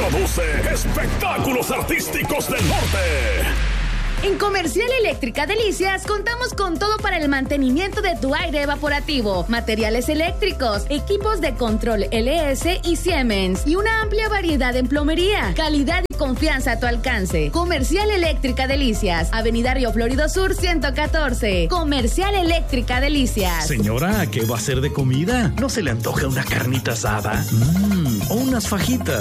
produce espectáculos artísticos del norte. En Comercial Eléctrica Delicias contamos con todo para el mantenimiento de tu aire evaporativo, materiales eléctricos, equipos de control LS y Siemens y una amplia variedad en plomería, calidad y confianza a tu alcance. Comercial Eléctrica Delicias, Avenida Río Florido Sur 114. Comercial Eléctrica Delicias. Señora, ¿qué va a hacer de comida? ¿No se le antoja una carnita asada? ¿O unas fajitas?